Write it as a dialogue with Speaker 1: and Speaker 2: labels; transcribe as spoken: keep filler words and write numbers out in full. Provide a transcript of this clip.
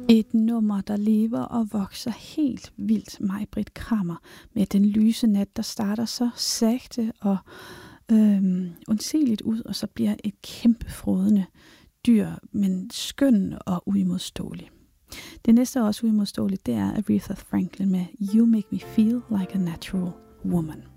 Speaker 1: Et nummer, der lever og vokser helt vildt, Maj-Britt Krammer, med den lyse nat, der starter så sagte og øhm, undseligt ud, og så bliver et kæmpe frådende dyr, men skøn og uimodståelig. Det næste er også uimodståeligt, det er Aretha Franklin med You Make Me Feel Like a Natural Woman.